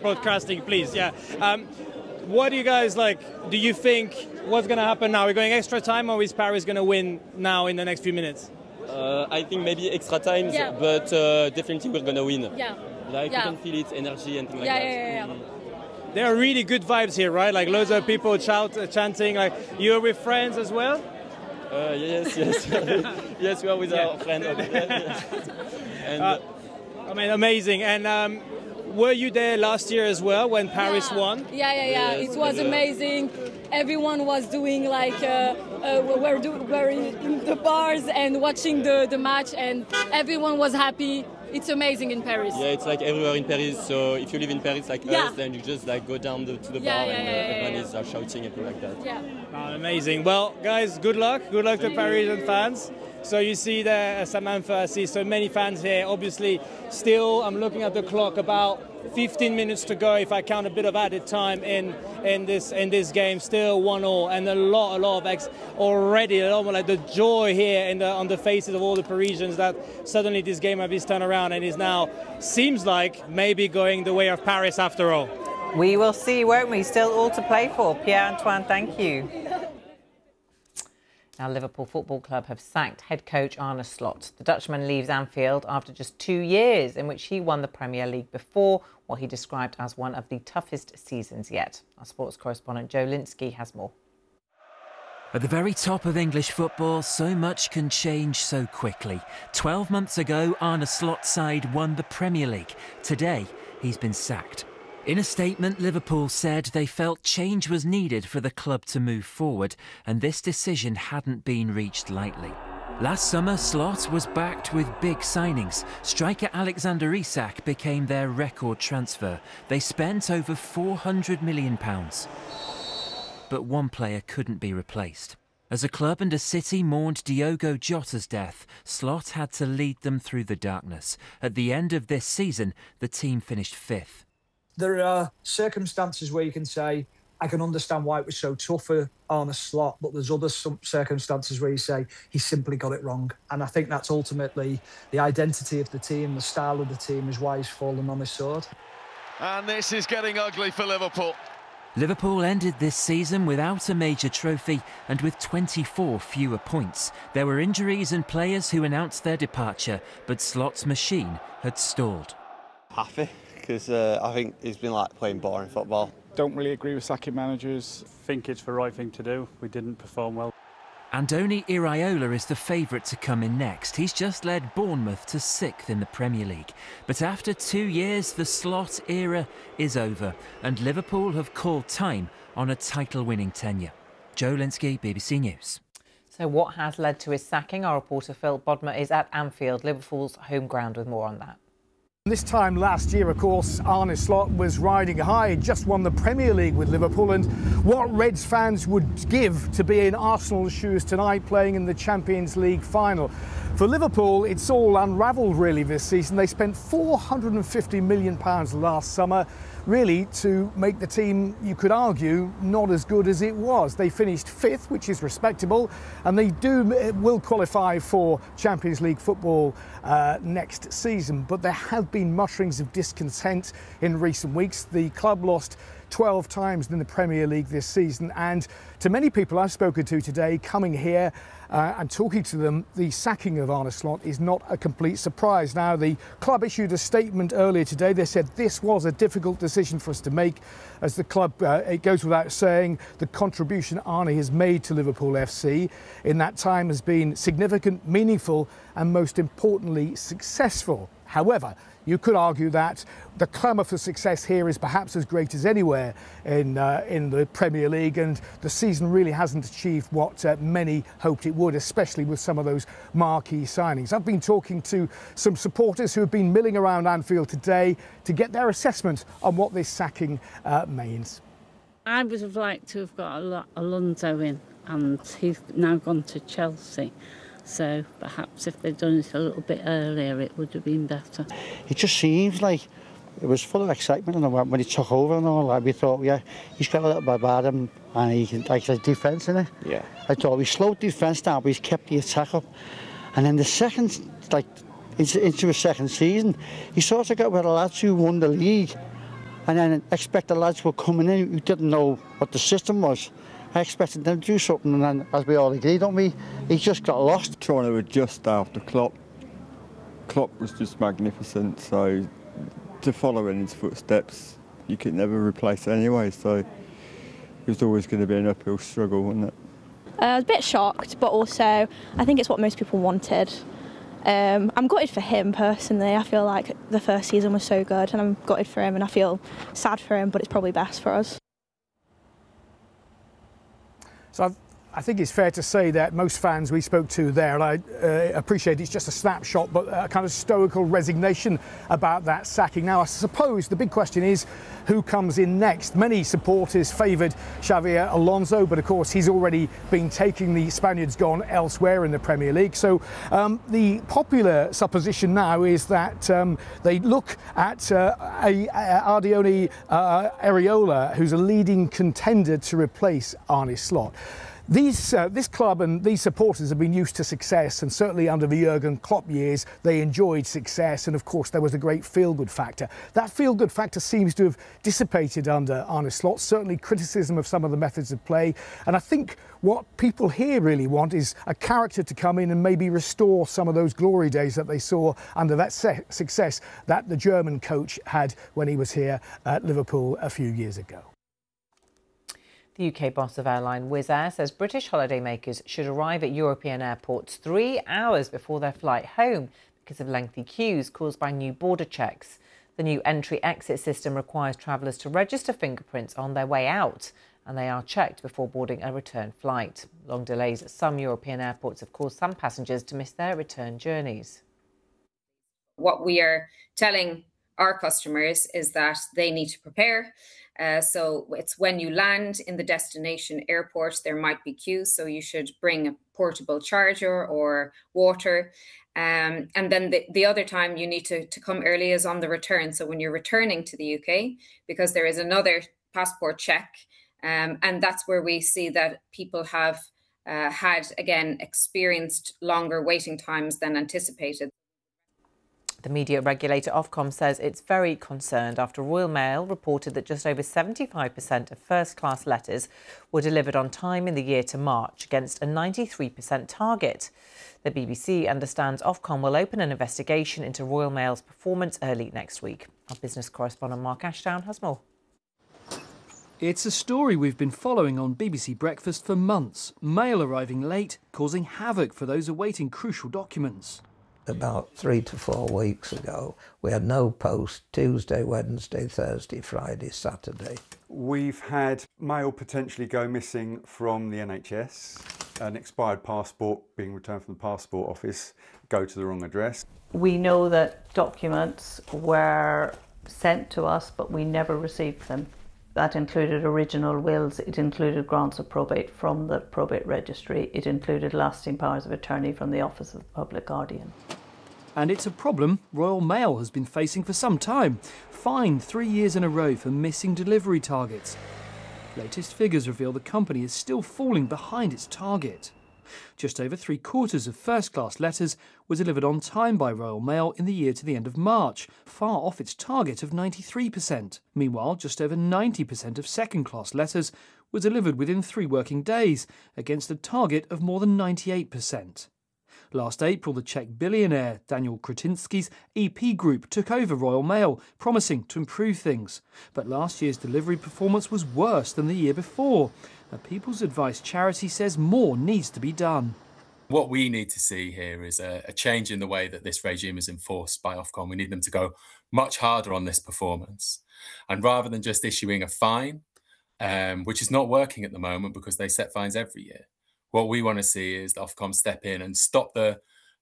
broadcasting, please. Yeah. What do you guys like? Do you think what's going to happen now? We're going extra time, or is Paris going to win now in the next few minutes? I think maybe extra times, but definitely we're going to win. Yeah. Like you can feel it, energy and things like that. Yeah. There are really good vibes here, right? Like loads of people chanting. Like you're with friends as well? Yes. Yes, we are with our friend. And, amazing. And were you there last year as well when Paris won? Yeah. Yes, it was amazing. Everyone was doing like we're in the bars and watching the match, and everyone was happy. It's amazing in Paris. Yeah, it's like everywhere in Paris. So if you live in Paris like us, then you just like go down to the bar and everyone is shouting and things like that. Yeah. Amazing. Well, guys, good luck. Good luck to Parisian fans. So you see there, Samantha, I see so many fans here. Obviously, still, I'm looking at the clock, about 15 minutes to go if I count a bit of added time in this game. Still 1-1, and a lot of already. A lot of like the joy here on the faces of all the Parisians that suddenly this game has turned around and is now seems like maybe going the way of Paris after all. We will see, won't we? Still all to play for. Pierre-Antoine, thank you. Now, Liverpool Football Club have sacked head coach Arne Slot. The Dutchman leaves Anfield after just 2 years in which he won the Premier League before what he described as one of the toughest seasons yet. Our sports correspondent Joe Linsky has more. At the very top of English football, so much can change so quickly. 12 months ago, Arne Slot's side won the Premier League. Today, he's been sacked. In a statement, Liverpool said they felt change was needed for the club to move forward, and this decision hadn't been reached lightly. Last summer, Slot was backed with big signings. Striker Alexander Isak became their record transfer. They spent over £400 million. But one player couldn't be replaced. As a club and a city mourned Diogo Jota's death, Slot had to lead them through the darkness. At the end of this season, the team finished 5th. There are circumstances where you can say, I can understand why it was so tough for Arne Slot, but there's other circumstances where you say he simply got it wrong. And I think that's ultimately the identity of the team, the style of the team is why he's fallen on his sword. And this is getting ugly for Liverpool. Liverpool ended this season without a major trophy and with 24 fewer points. There were injuries and players who announced their departure, but Slot's machine had stalled. Happy, because I think he's been like playing boring football. Don't really agree with sacking managers. Think it's the right thing to do. We didn't perform well. Andoni Iraola is the favourite to come in next. He's just led Bournemouth to 6th in the Premier League. But after 2 years, the Slot era is over, and Liverpool have called time on a title-winning tenure. Joe Linsky, BBC News. So what has led to his sacking? Our reporter Phil Bodmer is at Anfield, Liverpool's home ground, with more on that. This time last year, of course, Arne Slot was riding high. He just won the Premier League with Liverpool, and what Reds fans would give to be in Arsenal's shoes tonight playing in the Champions League final. For Liverpool, it's all unravelled really this season. They spent £450 million last summer, really to make the team, you could argue, not as good as it was. They finished 5th, which is respectable, and they will qualify for Champions League football next season. But there have been mutterings of discontent in recent weeks. The club lost 12 times in the Premier League this season, and to many people I've spoken to today coming here and talking to them, the sacking of Arne Slot is not a complete surprise. Now, the club issued a statement earlier today. They said this was a difficult decision for us to make, as the club, it goes without saying, the contribution Arne has made to Liverpool FC in that time has been significant, meaningful, and most importantly, successful. However, you could argue that the clamour for success here is perhaps as great as anywhere in the Premier League, and the season really hasn't achieved what many hoped it would, especially with some of those marquee signings. I've been talking to some supporters who have been milling around Anfield today to get their assessment on what this sacking means. I would have liked to have got Alonso in, and he's now gone to Chelsea. So perhaps if they'd done it a little bit earlier, it would have been better. It just seems like it was full of excitement, and when he took over and all that, we thought, yeah, he's got a little bit about him, and he can like the defence in it. Yeah. I thought we slowed defence down, but he's kept the attack up. And then the second, like into a second season, he sort of got with the lads who won the league, and then expect the lads were coming in who didn't know what the system was. I expected them to do something, and then, as we all agreed, don't we, he just got lost. Trying to adjust after Klopp. Klopp was just magnificent, so to follow in his footsteps, you could never replace it anyway, so it was always going to be an uphill struggle, wasn't it? I was a bit shocked, but also I think it's what most people wanted. I'm gutted for him personally. I feel like the first season was so good, and I'm gutted for him, and I feel sad for him, but it's probably best for us. So I think it's fair to say that most fans we spoke to there, and I appreciate it's just a snapshot, but a kind of stoical resignation about that sacking. Now, I suppose the big question is who comes in next. Many supporters favoured Xabi Alonso, but of course he's already been taking the Spaniards gone elsewhere in the Premier League. So the popular supposition now is that they look at Ardione Areola, who's a leading contender to replace Arne Slot. This club and these supporters have been used to success, and certainly under the Jurgen Klopp years they enjoyed success, and of course there was a great feel-good factor. That feel-good factor seems to have dissipated under Arne Slot, certainly criticism of some of the methods of play, and I think what people here really want is a character to come in and maybe restore some of those glory days that they saw under that success that the German coach had when he was here at Liverpool a few years ago. The UK boss of airline Wizz Air says British holidaymakers should arrive at European airports 3 hours before their flight home because of lengthy queues caused by new border checks. The new entry-exit system requires travellers to register fingerprints on their way out, and they are checked before boarding a return flight. Long delays at some European airports have caused some passengers to miss their return journeys. What we are telling our customers is that they need to prepare. So it's when you land in the destination airport, there might be queues. So you should bring a portable charger or water. And then the other time you need to come early is on the return. So when you're returning to the UK, because there is another passport check. And that's where we see that people have experienced longer waiting times than anticipated. The media regulator Ofcom says it's very concerned after Royal Mail reported that just over 75% of first-class letters were delivered on time in the year to March, against a 93% target. The BBC understands Ofcom will open an investigation into Royal Mail's performance early next week. Our business correspondent Mark Ashdown has more. It's a story we've been following on BBC Breakfast for months. Mail arriving late, causing havoc for those awaiting crucial documents. About 3 to 4 weeks ago, we had no post Tuesday, Wednesday, Thursday, Friday, Saturday. We've had mail potentially go missing from the NHS, an expired passport being returned from the passport office, go to the wrong address. We know that documents were sent to us, but we never received them. That included original wills, it included grants of probate from the probate registry, it included lasting powers of attorney from the Office of the Public Guardian. And it's a problem Royal Mail has been facing for some time. Fined 3 years in a row for missing delivery targets. Latest figures reveal the company is still falling behind its target. Just over 3/4 of first-class letters were delivered on time by Royal Mail in the year to the end of March, far off its target of 93%. Meanwhile, just over 90% of second-class letters were delivered within 3 working days, against a target of more than 98%. Last April, the Czech billionaire Daniel Kretinsky's EP Group took over Royal Mail, promising to improve things. But last year's delivery performance was worse than the year before. A People's Advice charity says more needs to be done. What we need to see here is a change in the way that this regime is enforced by Ofcom. We need them to go much harder on this performance. And rather than just issuing a fine, which is not working at the moment because they set fines every year, what we want to see is Ofcom step in and stop the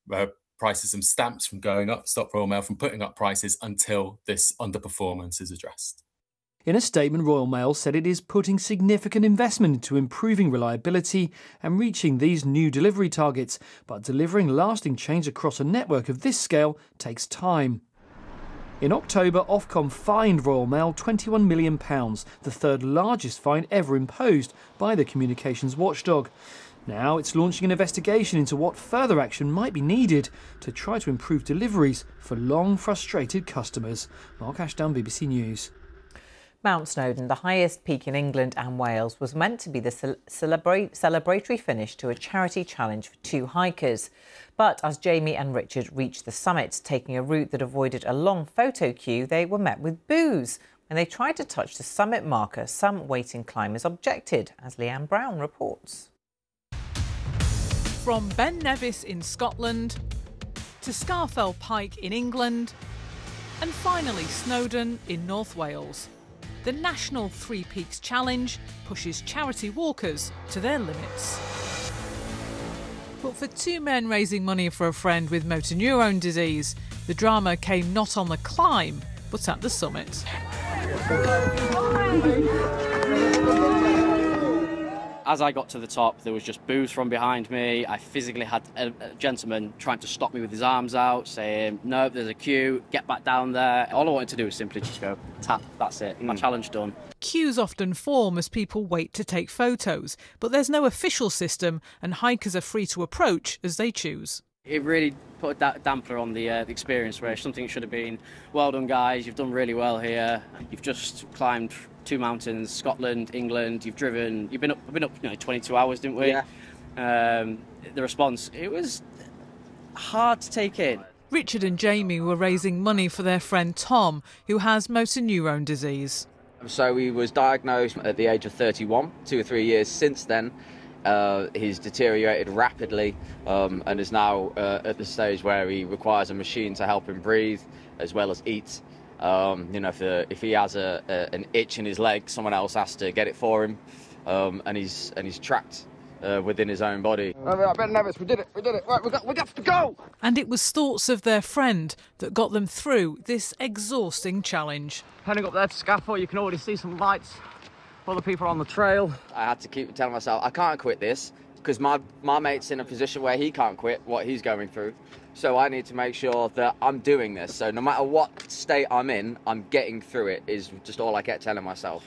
prices and stamps from going up, stop Royal Mail from putting up prices until this underperformance is addressed. In a statement, Royal Mail said it is putting significant investment into improving reliability and reaching these new delivery targets, but delivering lasting change across a network of this scale takes time. In October, Ofcom fined Royal Mail £21 million, the third largest fine ever imposed by the communications watchdog. Now it's launching an investigation into what further action might be needed to try to improve deliveries for long frustrated customers. Mark Ashdown, BBC News. Mount Snowdon, the highest peak in England and Wales, was meant to be the celebratory finish to a charity challenge for 2 hikers. But as Jamie and Richard reached the summit, taking a route that avoided a long photo queue, they were met with boos. When they tried to touch the summit marker, some waiting climbers objected, as Leanne Brown reports. From Ben Nevis in Scotland to Scafell Pike in England and finally Snowdon in North Wales, the National Three Peaks Challenge pushes charity walkers to their limits. But for 2 men raising money for a friend with motor neurone disease, the drama came not on the climb, but at the summit. As I got to the top, there was just boos from behind me. I physically had a gentleman trying to stop me with his arms out, saying, no, there's a queue, get back down there. All I wanted to do was simply just go, tap, that's it, my challenge done. Queues often form as people wait to take photos, but there's no official system and hikers are free to approach as they choose. It really put a damper on the experience, where something should have been, well done guys, you've done really well here. You've just climbed 2 mountains, Scotland, England, you've been up 22 hours, didn't we? Yeah. The response, it was hard to take in. Richard and Jamie were raising money for their friend Tom, who has motor neurone disease. So he was diagnosed at the age of 31. 2 or 3 years since then, he's deteriorated rapidly and is now at the stage where he requires a machine to help him breathe as well as eat. If he has an itch in his leg, someone else has to get it for him, and he's trapped within his own body. Ben Nevis, we did it, right, we got to go! And it was thoughts of their friend that got them through this exhausting challenge. Heading up there to Scafell, you can already see some lights for the people on the trail. I had to keep telling myself, I can't quit this, because my mate's in a position where he can't quit what he's going through. So I need to make sure that I'm doing this. So no matter what state I'm in, I'm getting through it, is just all I kept telling myself.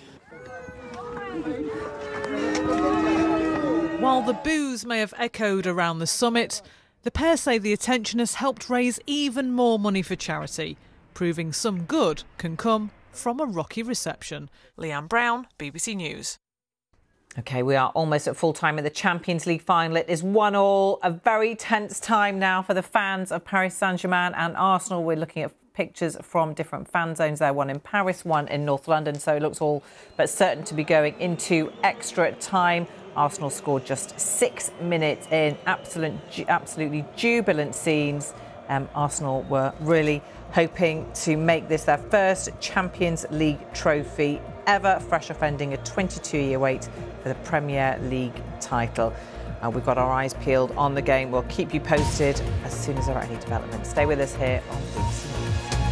While the boos may have echoed around the summit, the pair say the attention has helped raise even more money for charity, proving some good can come from a rocky reception. Leanne Brown, BBC News. OK, we are almost at full time in the Champions League final. It is 1-1, a very tense time now for the fans of Paris Saint-Germain and Arsenal. We're looking at pictures from different fan zones there, one in Paris, one in North London. So it looks all but certain to be going into extra time. Arsenal scored just 6 minutes in. Absolutely jubilant scenes. Arsenal were really hoping to make this their first Champions League trophy ever, fresh offending a 22-year wait for the Premier League title. We've got our eyes peeled on the game. We'll keep you posted as soon as there are any developments. Stay with us here on BBC News.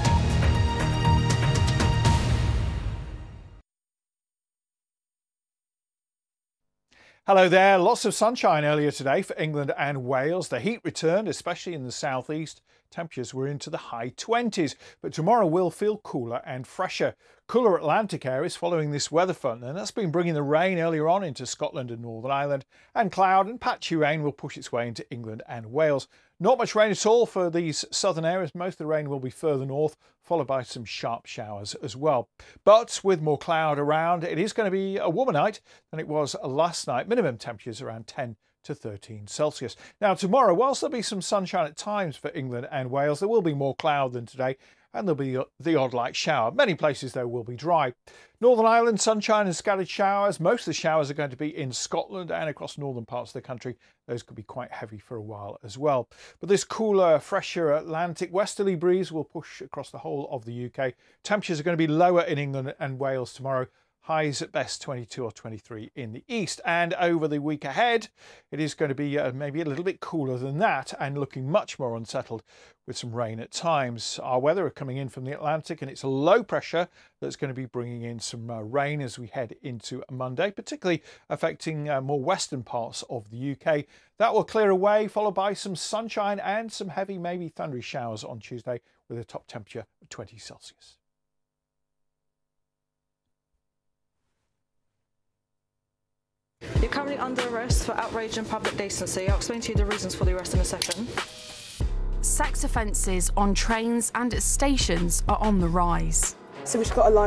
Hello there. Lots of sunshine earlier today for England and Wales. The heat returned, especially in the southeast. Temperatures were into the high 20s, but tomorrow will feel cooler and fresher. Cooler Atlantic areas following this weather front, and that's been bringing the rain earlier on into Scotland and Northern Ireland, and cloud and patchy rain will push its way into England and Wales. Not much rain at all for these southern areas. Most of the rain will be further north, followed by some sharp showers as well. But with more cloud around, it is going to be a warmer night than it was last night. Minimum temperatures around 10 to 13 Celsius. Now tomorrow, whilst there'll be some sunshine at times for England and Wales, there will be more cloud than today, and there'll be the odd light shower. Many places though will be dry. Northern Ireland, sunshine and scattered showers. Most of the showers are going to be in Scotland and across northern parts of the country. Those could be quite heavy for a while as well. But this cooler, fresher Atlantic westerly breeze will push across the whole of the UK. Temperatures are going to be lower in England and Wales tomorrow. Highs at best 22 or 23 in the east. And over the week ahead, it is going to be maybe a little bit cooler than that and looking much more unsettled with some rain at times. Our weather are coming in from the Atlantic, and it's a low pressure that's going to be bringing in some rain as we head into Monday, particularly affecting more western parts of the UK. That will clear away, followed by some sunshine and some heavy, maybe thundery showers on Tuesday with a top temperature of 20 Celsius. You're currently under arrest for outrage and public decency. I'll explain to you the reasons for the arrest in a second. Sex offences on trains and at stations are on the rise. So we've got a line